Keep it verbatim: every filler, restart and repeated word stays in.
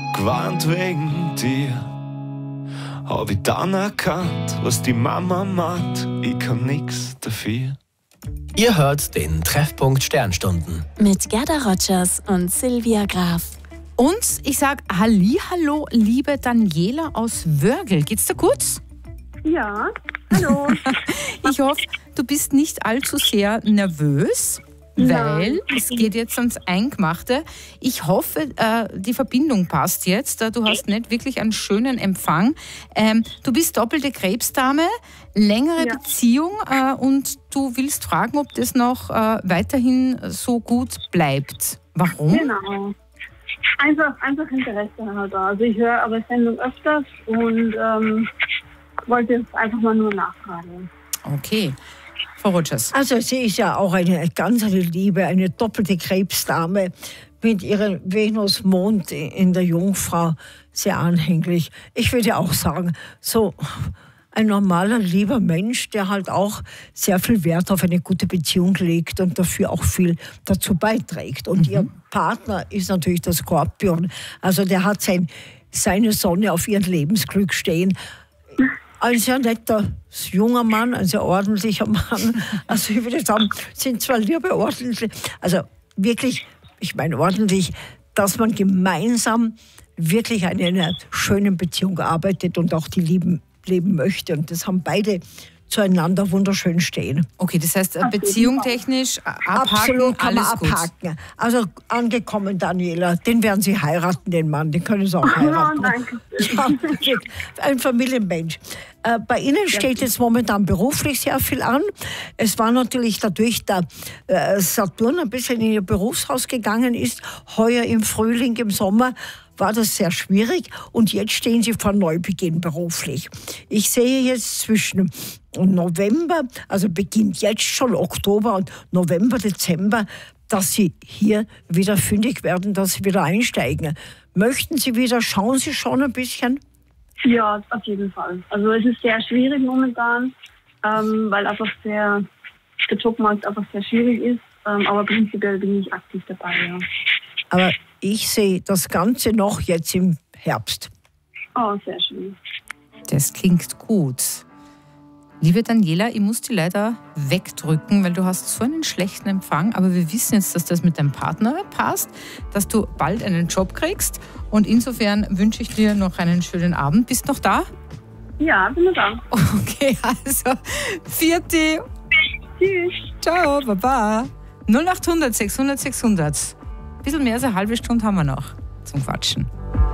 gewarnt wegen dir. Hab ich dann erkannt, was die Mama macht, ich kann nix dafür. Ihr hört den Treffpunkt Sternstunden. Mit Gerda Rogers und Silvia Graf. Und ich sag Hallihallo, liebe Daniela aus Wörgl. Geht's dir gut? Ja, hallo. Ich hoffe, du bist nicht allzu sehr nervös, weil es geht jetzt ans Eingemachte. Ich hoffe, äh, die Verbindung passt jetzt. Du hast nicht wirklich einen schönen Empfang. Ähm, du bist doppelte Krebsdame, längere Ja. Beziehung äh, und du willst fragen, ob das noch äh, weiterhin so gut bleibt. Warum? Genau. Einfach, einfach Interesse halt da. Also ich höre aber Sendung öfters und ähm, wollte jetzt einfach mal nur nachfragen. Okay. Frau Rogers. Also sie ist ja auch eine ganz eine Liebe, eine doppelte Krebsdame mit ihrem Venus-Mond in der Jungfrau, sehr anhänglich. Ich würde auch sagen, so ein normaler, lieber Mensch, der halt auch sehr viel Wert auf eine gute Beziehung legt und dafür auch viel dazu beiträgt. Und mhm. ihr Partner ist natürlich der Skorpion. Also der hat sein, seine Sonne auf ihren Lebensglück stehen. Ein sehr netter junger Mann, ein sehr ordentlicher Mann. Also ich würde sagen, sind zwar liebe ordentlich, also wirklich, ich meine ordentlich, dass man gemeinsam wirklich an einer schönen Beziehung arbeitet und auch die lieben leben möchte. Und das haben beide zueinander wunderschön stehen. Okay, das heißt, beziehungstechnisch abhaken, absolut kann man alles gut. abhaken. Also angekommen, Daniela, den werden Sie heiraten, den Mann, den können Sie auch heiraten. Oh, danke. Ja, ein Familienmensch. Äh, bei Ihnen steht jetzt momentan beruflich sehr viel an. Es war natürlich dadurch, da äh, Saturn ein bisschen in Ihr Berufshaus gegangen ist, heuer im Frühling, im Sommer, war das sehr schwierig und jetzt stehen Sie vor Neubeginn beruflich. Ich sehe jetzt zwischen November, also beginnt jetzt schon Oktober und November, Dezember, dass Sie hier wieder fündig werden, dass Sie wieder einsteigen. Möchten Sie wieder, schauen Sie schon ein bisschen? Ja, auf jeden Fall. Also es ist sehr schwierig momentan, ähm, weil einfach der, der Jobmarkt einfach sehr schwierig ist. Ähm, aber prinzipiell bin ich aktiv dabei, ja. Aber ich sehe das Ganze noch jetzt im Herbst. Oh, sehr schön. Das klingt gut. Liebe Daniela, ich muss die leider wegdrücken, weil du hast so einen schlechten Empfang. Aber wir wissen jetzt, dass das mit deinem Partner passt, dass du bald einen Job kriegst. Und insofern wünsche ich dir noch einen schönen Abend. Bist du noch da? Ja, bin noch da. Okay, also vierte. Tschüss. Ciao, baba. null acht hundert sechshundert sechshundert. Ein bisschen mehr als eine halbe Stunde haben wir noch zum Quatschen.